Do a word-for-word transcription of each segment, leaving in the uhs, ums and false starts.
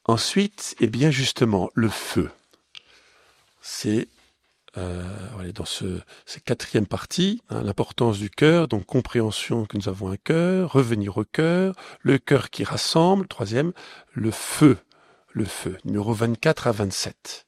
Ensuite, eh bien justement, le feu. C'est euh, voilà, dans ce, cette quatrième partie, hein, l'importance du cœur, donc compréhension que nous avons un cœur, revenir au cœur, le cœur qui rassemble, troisième, le feu, le feu, numéro vingt-quatre à vingt-sept.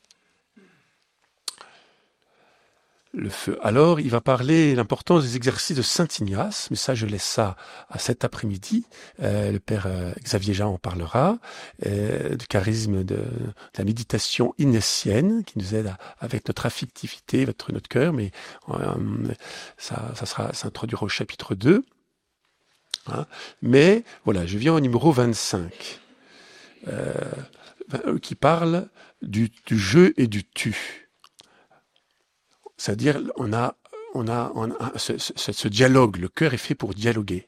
Le feu. Alors, il va parler de l'importance des exercices de Saint Ignace, mais ça, je laisse ça à cet après-midi. Euh, le père euh, Xavier Jean en parlera, euh, du charisme de, de la méditation ignatienne, qui nous aide à, avec notre affectivité, notre, notre cœur, mais euh, ça, ça sera, ça introduira au chapitre deux. Hein. Mais, voilà, je viens au numéro vingt-cinq, euh, qui parle du, du jeu et du tu. C'est-à-dire, on a, on a, on a ce, ce, ce dialogue. Le cœur est fait pour dialoguer.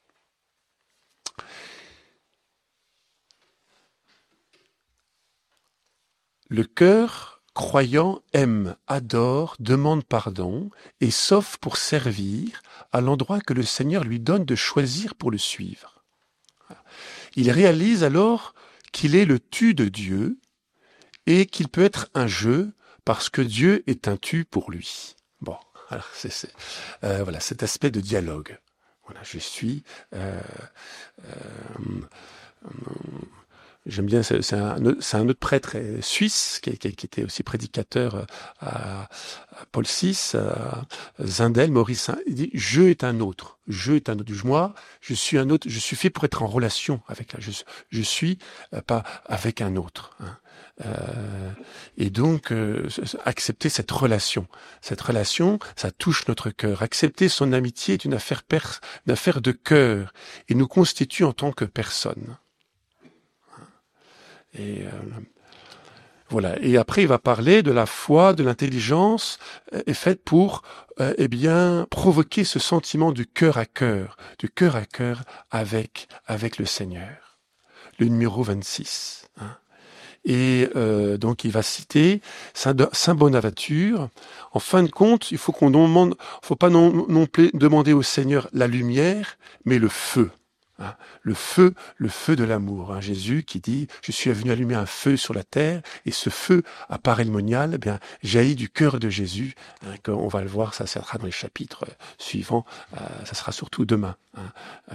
Le cœur croyant aime, adore, demande pardon et s'offre pour servir à l'endroit que le Seigneur lui donne de choisir pour le suivre. Il réalise alors qu'il est le tu de Dieu et qu'il peut être un jeu parce que Dieu est un tu pour lui. Bon, alors c'est, c'est euh, voilà cet aspect de dialogue. Voilà, je suis. Euh, euh, euh, j'aime bien. C'est, c'est, un, c'est un autre prêtre suisse qui, qui, qui était aussi prédicateur à, à Paul six, à Zindel, Maurice. Il dit je est un autre. Je est un autre. Moi, je suis un autre. Je suis fait pour être en relation avec. Je, je suis euh, pas avec un autre. Hein. Euh, et donc, euh, accepter cette relation. Cette relation, ça touche notre cœur. Accepter son amitié est une affaire, per- une affaire de cœur et nous constitue en tant que personne. Et euh, voilà. Et après, il va parler de la foi, de l'intelligence, euh, est faite pour, euh, eh bien, provoquer ce sentiment du cœur à cœur, du cœur à cœur avec avec le Seigneur. Le numéro vingt-six. Hein. Et euh, donc il va citer Saint, Saint Bonaventure. En fin de compte, il faut qu'on demande, faut pas non, non plus demander au Seigneur la lumière, mais le feu. Hein, le feu, le feu de l'amour. Hein, Jésus qui dit, je suis venu allumer un feu sur la terre, et ce feu à parémonial, eh bien jaillit du cœur de Jésus. Hein, on va le voir, ça sera dans les chapitres suivants. Euh, ça sera surtout demain. Hein, euh,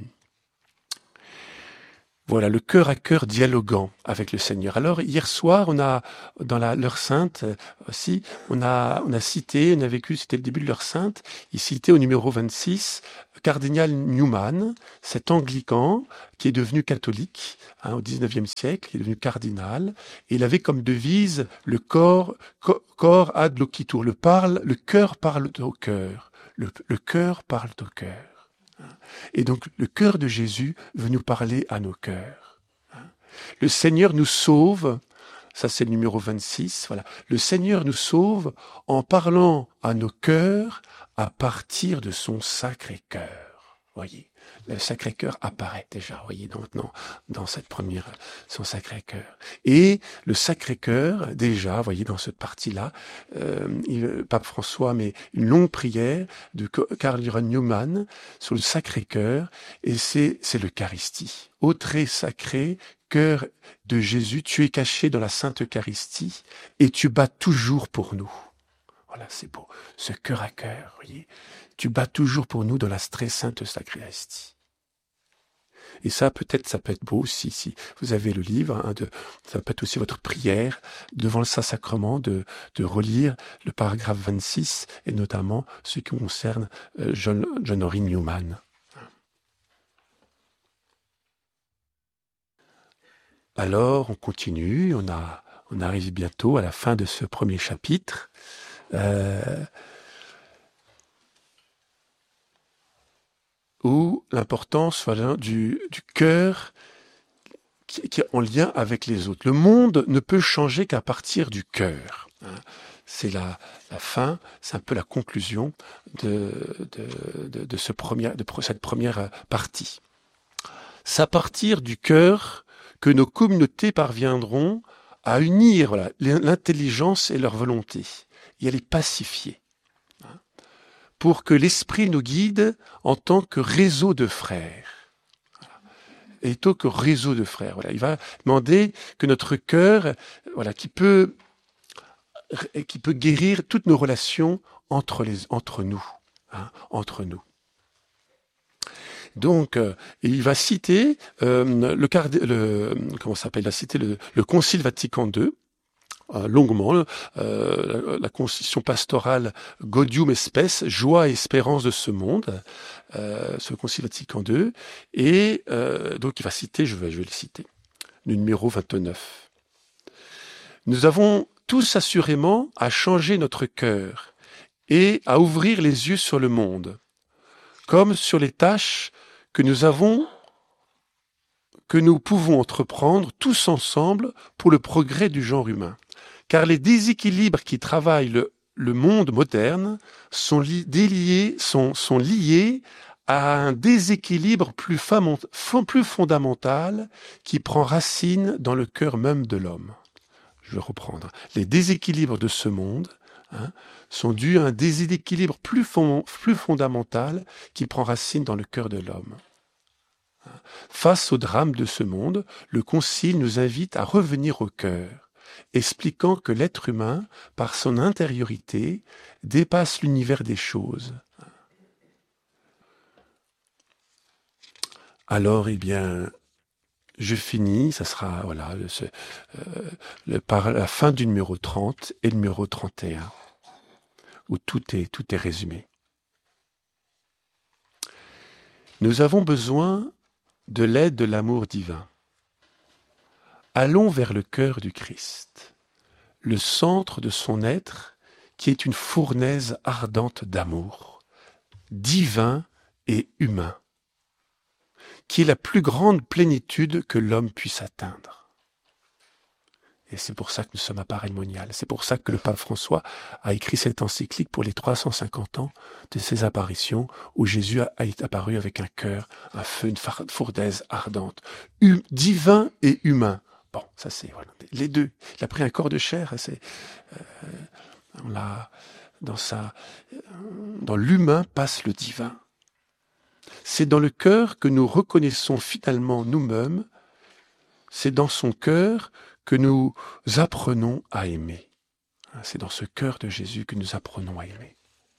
Voilà, le cœur à cœur dialoguant avec le Seigneur. Alors, hier soir, on a, dans la l'heure sainte aussi, on a, on a cité, on a vécu, c'était le début de l'heure sainte, il citait au numéro vingt-six, cardinal Newman, cet anglican qui est devenu catholique hein, au dix-neuvième siècle, il est devenu cardinal, et il avait comme devise le corps, co- cor ad locitur, le parle, le cœur parle au cœur, le, le cœur parle au cœur. Et donc, le cœur de Jésus veut nous parler à nos cœurs. Le Seigneur nous sauve, ça c'est le numéro vingt-six, voilà. Le Seigneur nous sauve en parlant à nos cœurs à partir de son Sacré-Cœur. Voyez, le Sacré-Cœur apparaît déjà, voyez, maintenant, dans cette première, son Sacré-Cœur. Et le Sacré-Cœur, déjà, voyez, dans cette partie-là, euh, il, Pape François met une longue prière de Karl Johann Newman sur le Sacré-Cœur, et c'est, c'est l'Eucharistie. Ô très sacré, cœur de Jésus, tu es caché dans la Sainte Eucharistie, et tu bats toujours pour nous. Voilà, c'est beau. Ce cœur à cœur, voyez. Tu bats toujours pour nous dans la très sainte Eucharistie. Et ça, peut-être, ça peut être beau aussi, si vous avez le livre, hein, de, ça peut être aussi votre prière devant le Saint-Sacrement de, de relire le paragraphe vingt-six, et notamment ce qui concerne euh, John, John Henry Newman. Alors, on continue, on, a, on arrive bientôt à la fin de ce premier chapitre. Euh, où l'importance voilà, du, du cœur qui, qui est en lien avec les autres. Le monde ne peut changer qu'à partir du cœur. Hein. C'est la, la fin, c'est un peu la conclusion de, de, de, de, ce premier, de cette première partie. C'est à partir du cœur que nos communautés parviendront à unir voilà, l'intelligence et leur volonté et à les pacifier, hein, pour que l'esprit nous guide en tant que réseau de frères. plutôt que réseau de frères. Voilà, il va demander que notre cœur, voilà, qui peut, qui peut guérir toutes nos relations entre les, entre nous, hein, entre nous. Donc, euh, il va citer euh, le, card... le comment ça s'appelle, il va citer le, le Concile Vatican deux, euh, longuement, euh, la, la constitution pastorale Gaudium Spes, joie et espérance de ce monde, euh, ce Concile Vatican deux, et euh, donc il va citer, je vais, je vais le citer, le numéro vingt-neuf. Nous avons tous assurément à changer notre cœur et à ouvrir les yeux sur le monde, comme sur les tâches que nous avons, que nous pouvons entreprendre tous ensemble pour le progrès du genre humain. Car les déséquilibres qui travaillent le, le monde moderne sont, li, déliés, sont, sont liés à un déséquilibre plus, fam, plus fondamental qui prend racine dans le cœur même de l'homme. Je vais reprendre. Les déséquilibres de ce monde hein, sont dus à un déséquilibre plus, fond, plus fondamental qui prend racine dans le cœur de l'homme. Face au drame de ce monde, le Concile nous invite à revenir au cœur, expliquant que l'être humain, par son intériorité, dépasse l'univers des choses. Alors, eh bien, je finis, ça sera voilà, le, ce, euh, le, par la fin du numéro trente et le numéro trente et un, où tout est, tout est résumé. Nous avons besoin de l'aide de l'amour divin. Allons vers le cœur du Christ, le centre de son être qui est une fournaise ardente d'amour, divin et humain, qui est la plus grande plénitude que l'homme puisse atteindre. Et c'est pour ça que nous sommes à Paray-le-Monial. C'est pour ça que le pape François a écrit cette encyclique pour les trois cent cinquante ans de ses apparitions, où Jésus a, a apparu avec un cœur, un feu, une fournaise ardente, hum, divin et humain. Bon, ça c'est voilà, les deux. Il a pris un corps de chair. C'est, euh, on l'a dans sa, dans l'humain passe le divin. C'est dans le cœur que nous reconnaissons finalement nous-mêmes. C'est dans son cœur que nous apprenons à aimer. C'est dans ce cœur de Jésus que nous apprenons à aimer.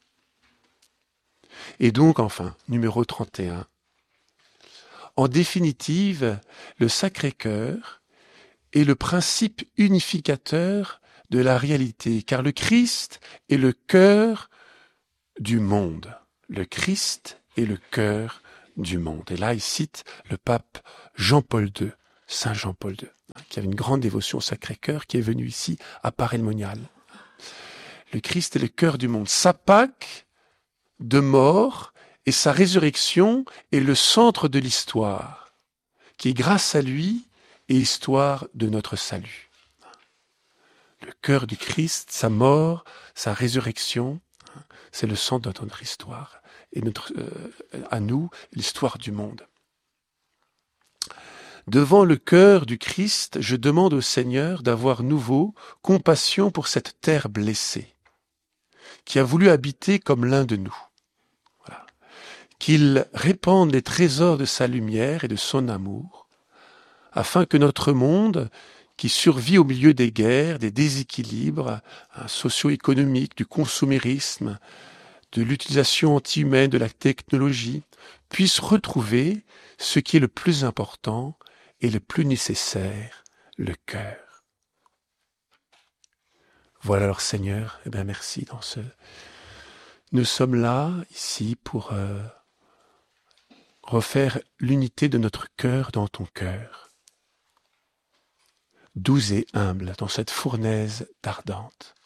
Et donc, enfin, numéro trente et un. En définitive, le Sacré-Cœur est le principe unificateur de la réalité, car le Christ est le cœur du monde. Le Christ est le cœur du monde. Et là, il cite le pape Jean-Paul deux. Saint Jean-Paul deux, qui avait une grande dévotion au Sacré-Cœur, qui est venu ici à Paray-le-Monial. Le Christ est le cœur du monde. Sa Pâque de mort et sa résurrection est le centre de l'histoire, qui grâce à lui est histoire de notre salut. Le cœur du Christ, sa mort, sa résurrection, c'est le centre de notre histoire, et notre, euh, à nous, l'histoire du monde. Devant le cœur du Christ, je demande au Seigneur d'avoir nouveau compassion pour cette terre blessée, qui a voulu habiter comme l'un de nous. Voilà. Qu'il répande les trésors de sa lumière et de son amour, afin que notre monde, qui survit au milieu des guerres, des déséquilibres hein, socio-économiques, du consumérisme, de l'utilisation anti-humaine de la technologie, puisse retrouver ce qui est le plus important et le plus nécessaire, le cœur. Voilà alors Seigneur, eh bien merci dans ce... Nous sommes là, ici, pour euh, refaire l'unité de notre cœur dans ton cœur. Doux et humble dans cette fournaise ardente.